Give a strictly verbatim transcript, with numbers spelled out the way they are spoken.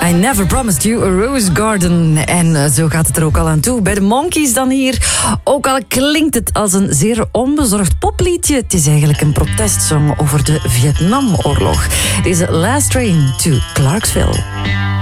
I Never Promised You a Rose Garden. En uh, zo gaat het er ook al aan toe. Bij de Monkees dan hier. Ook al klinkt het als een zeer onbezorgd popliedje. Het is eigenlijk een protestsong over de Vietnamoorlog. Deze Last Train to Clarksville.